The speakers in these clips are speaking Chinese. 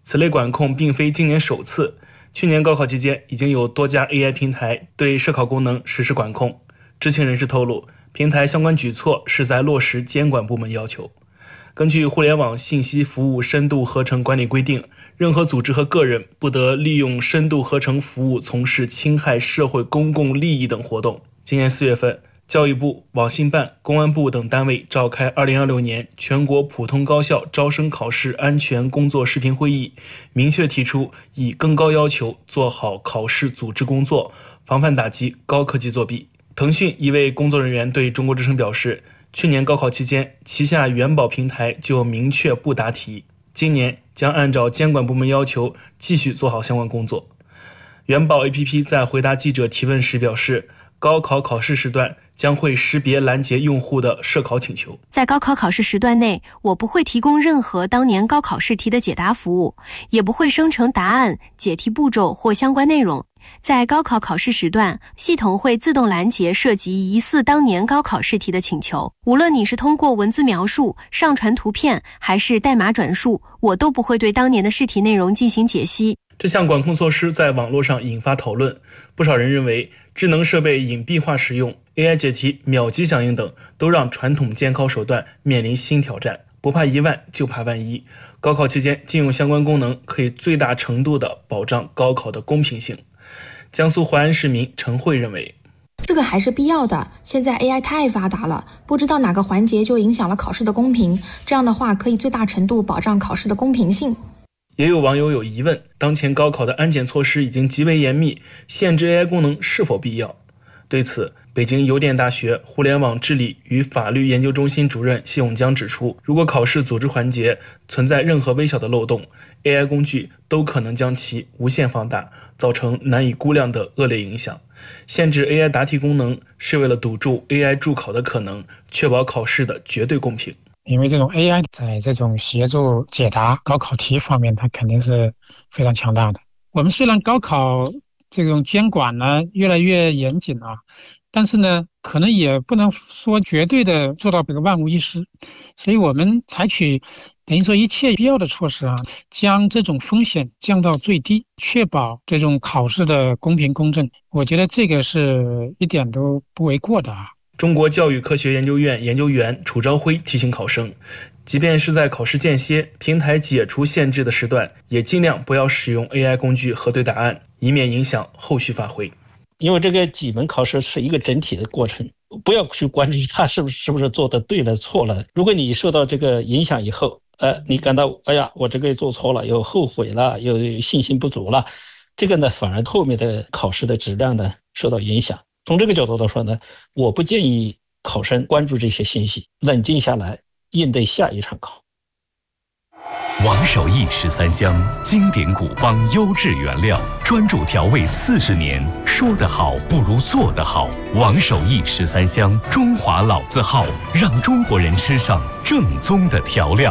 此类管控并非今年首次，去年高考期间已经有多家 AI 平台对设考功能实施管控。知情人士透露，平台相关举措是在落实监管部门要求。根据互联网信息服务深度合成管理规定，任何组织和个人不得利用深度合成服务从事侵害社会公共利益等活动。今年4月份，教育部、网信办、公安部等单位召开2026年全国普通高校招生考试安全工作视频会议，明确提出以更高要求做好考试组织工作，防范打击高科技作弊。腾讯一位工作人员对中国之声表示，去年高考期间，旗下元宝平台就明确不答题，今年将按照监管部门要求继续做好相关工作。元宝 APP 在回答记者提问时表示，高考考试时段将会识别拦截用户的设考请求。 在高考考试时段内，我不会提供任何当年高考试题的解答服务，也不会生成答案、解题步骤或相关内容。在高考考试时段，系统会自动拦截涉及疑似当年高考试题的请求。无论你是通过文字描述、上传图片，还是代码转述，我都不会对当年的试题内容进行解析。 这项管控措施在网络上引发讨论，不少人认为智能设备隐蔽化使用、AI 解题秒级响应等，都让传统监考手段面临新挑战。不怕一万，就怕万一。高考期间禁用相关功能，可以最大程度地保障高考的公平性。江苏淮安市民陈慧认为， 这个还是必要的。现在 AI 太发达了，不知道哪个环节就影响了考试的公平，这样的话可以最大程度保障考试的公平性。 也有网友有疑问，当前高考的安检措施已经极为严密，限制 AI 功能是否必要？对此，北京邮电大学互联网治理与法律研究中心主任谢永江指出，如果考试组织环节存在任何微小的漏洞， AI 工具都可能将其无限放大，造成难以估量的恶劣影响。限制 AI 答题功能是为了堵住 AI 助考的可能，确保考试的绝对公平。 因为这种 AI 在这种协助解答高考题方面，它肯定是非常强大的。我们虽然高考这种监管呢越来越严谨啊，但是呢可能也不能说绝对的做到这个万无一失，所以我们采取等于说一切必要的措施啊，将这种风险降到最低，确保这种考试的公平公正。我觉得这个是一点都不为过的啊。 中国教育科学研究院研究员楚朝晖提醒考生，即便是在考试间歇、平台解除限制的时段，也尽量不要使用 AI 工具核对答案，以免影响后续发挥。 因为这个几门考试是一个整体的过程，不要去关注它是不是做的对了错了。如果你受到这个影响以后，你感到哎呀我这个做错了，又后悔了，又信心不足了，这个呢反而后面的考试的质量呢受到影响。从这个角度来说呢，我不建议考生关注这些信息，冷静下来应对下一场考。 王守义13香，经典古方优质原料，专注调味40年，说得好不如做得好。王守义13香，中华老字号，让中国人吃上正宗的调料。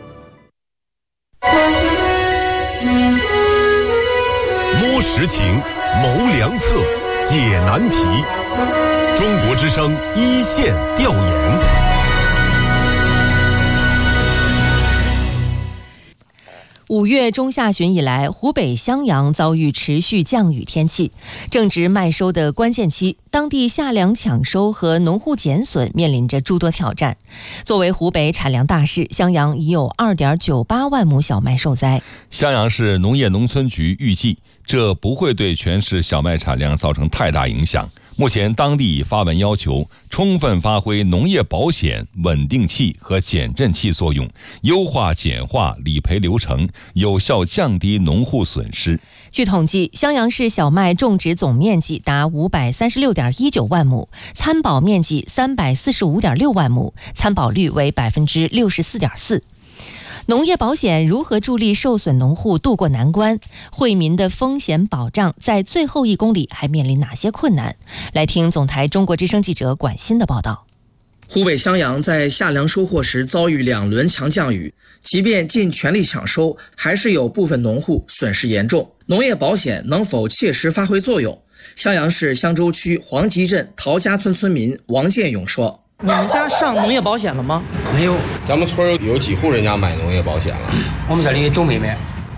摸实情，谋良策，解难题。中国之声一线调研。 5月中下旬以来，湖北襄阳遭遇持续降雨天气，正值麦收的关键期，当地夏粮抢收和农户减损面临着诸多挑战。作为湖北产粮大市，襄阳已有 2.98 万亩小麦受灾。 襄阳市农业农村局预计，这不会对全市小麦产量造成太大影响。目前当地已发文要求充分发挥农业保险稳定器和减震器作用，优化简化理赔流程，有效降低农户损失。 据统计，襄阳市小麦种植总面积达 536.19 万亩，参保面积 345.6 万亩，参保率为 64.4%。农业保险如何助力受损农户渡过难关？惠民的风险保障在最后1公里还面临哪些困难？来听总台中国之声记者管欣的报道。 湖北襄阳在夏粮收获时遭遇2轮强降雨，即便尽全力抢收，还是有部分农户损失严重。农业保险能否切实发挥作用？襄阳市襄州区黄集镇陶家村村民王建勇说：“ 你们家上农业保险了吗？ 没有，咱们村有几户人家买农业保险了？ 我们这里都没买。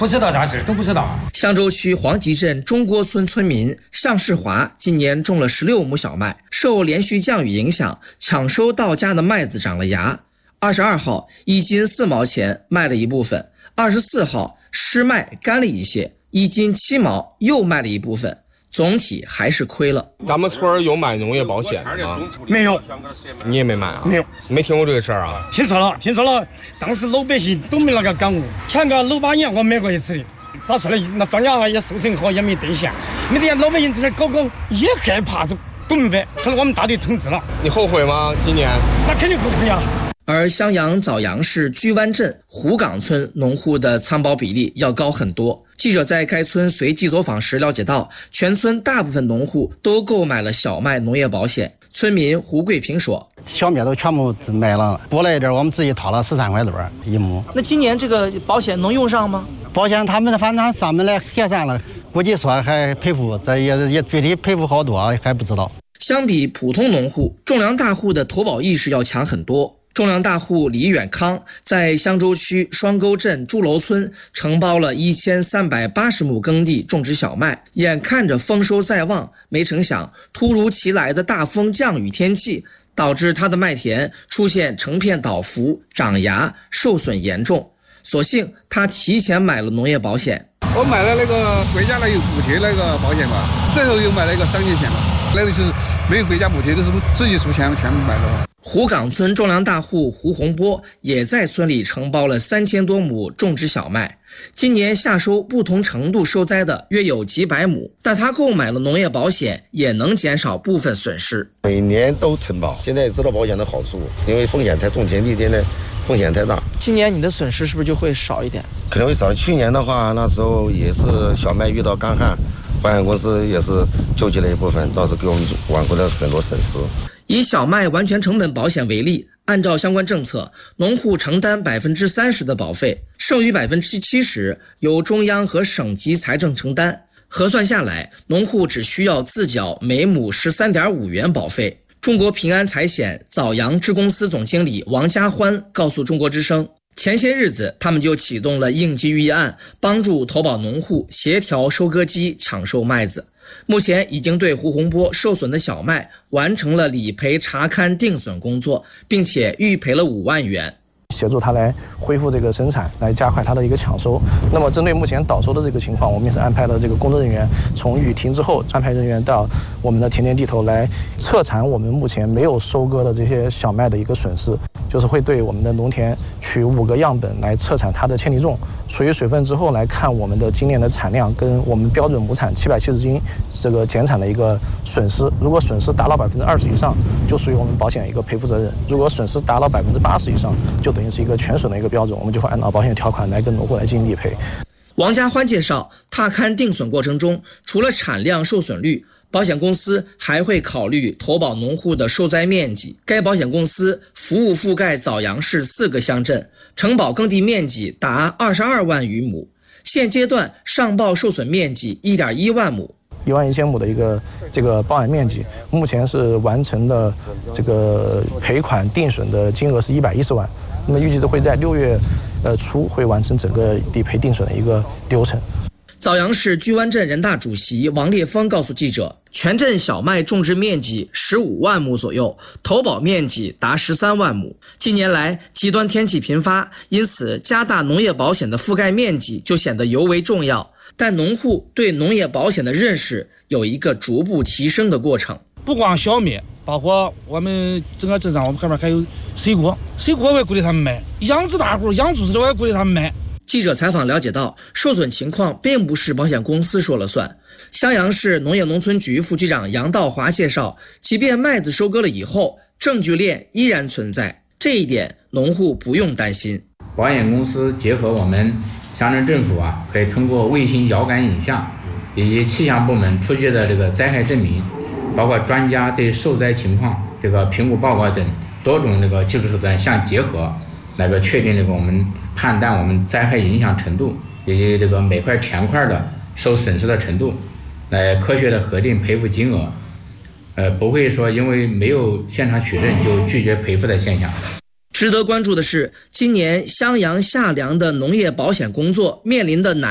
不知道啥事都不知道。 香洲区黄集镇中郭村村民向世华今年种了16亩小麦，受连续降雨影响，抢收到家的麦子长了芽。22号1斤4毛钱卖了一部分，24号湿麦干了一些，1斤7毛又卖了一部分，总体还是亏了。 咱们村有买农业保险吗？ 没有。 你也没买啊？ 没有， 没听过这个事儿啊？ 听说了，当时老百姓都没那个感悟。前个6、8年我买过一次的，咋说呢？那庄稼也收成好，也没兑现，没得老百姓在那搞也害怕，都明白，可能我们大队统治了。 你后悔吗？今年？ 那肯定后悔啊。 而襄阳枣阳市居湾镇湖岗村农户的参保比例要高很多。记者在该村随机走访时了解到，全村大部分农户都购买了小麦农业保险。村民胡桂平说：“ 小麦都全部买了，多了一点，我们自己掏了13块多一亩。 那今年这个保险能用上吗？ 保险他们反正上门来核算了，估计说还赔付，这也具体赔付好多还不知道。” 相比普通农户，种粮大户的投保意识要强很多。种粮大户李远康在香洲区双沟镇朱楼村承包了1380亩耕地种植小麦，眼看着丰收在望，没成想突如其来的大风降雨天气导致他的麦田出现成片倒伏、长芽、受损严重。所幸他提前买了农业保险。 我买了那个国家有补贴那个保险嘛，最后又买了一个商业险嘛，那个是没有国家补贴，都是自己出钱全部买的。 湖岗村种粮大户胡洪波也在村里承包了3000多亩种植小麦，今年夏收不同程度受灾的约有几百亩，但他购买了农业保险，也能减少部分损失。 每年都承保，现在知道保险的好处，因为风险太重，田地现在风险太大。 今年你的损失是不是就会少一点？ 可能会少。去年的话，那时候也是小麦遇到干旱，保险公司也是救济了一部分，倒是给我们挽回了很多损失。 以小麦完全成本保险为例，按照相关政策，农户承担30%的保费，剩余70%由中央和省级财政承担。核算下来，农户只需要自缴每亩13.5元保费。中国平安财险枣阳支公司总经理王家欢告诉中国之声，前些日子他们就启动了应急预案，帮助投保农户协调收割机抢收麦子。目前已经对胡洪波受损的小麦完成了理赔查勘定损工作，并且预赔了5万元。 协助他来恢复这个生产，来加快他的一个抢收。那么针对目前倒收的这个情况，我们也是安排了这个工作人员，从雨停之后安排人员到我们的田间地头来彻查我们目前没有收割的这些小麦的一个损失，就是会对我们的农田取5个样本来测产它的铅体重，除以水分之后来看我们的今年的产量跟我们标准亩产770斤这个减产的一个损失。如果损失达到20%以上，就属于我们保险一个赔付责任；如果损失达到80%以上，就等于是一个全损的一个标准，我们就会按照保险条款来跟农户来进行理赔。 王家欢介绍，踏勘定损过程中，除了产量、受损率，保险公司还会考虑投保农户的受灾面积。该保险公司服务覆盖枣阳市4个乡镇，承保耕地面积达22万余亩，现阶段上报受损面积1.1万亩。 11000亩的一个这个包含面积，目前是完成的这个赔款定损的金额是110万，那么预计是会在6月初会完成整个理赔定损的一个流程。 枣阳市居湾镇人大主席王烈峰告诉记者，全镇小麦种植面积15万亩左右，投保面积达13万亩。近年来极端天气频发，因此加大农业保险的覆盖面积就显得尤为重要。但农户对农业保险的认识有一个逐步提升的过程。 不光小麦，包括我们整个镇上，我们后面还有水果我也鼓励他们买，养殖大户养猪的我也鼓励他们买。 记者采访了解到，受损情况并不是保险公司说了算。襄阳市农业农村局副局长杨道华介绍，即便麦子收割了以后，证据链依然存在，这一点农户不用担心。 保险公司结合我们乡镇政府可以通过卫星遥感影像以及气象部门出具的这个灾害证明，包括专家对受灾情况这个评估报告等多种这个技术手段相结合，来个确定这个我们判断我们灾害影响程度以及这个每块田块的受损失的程度，来科学的核定赔付金额，不会说因为没有现场取证就拒绝赔付的现象。值得关注的是，今年襄阳夏粮的农业保险工作面临的难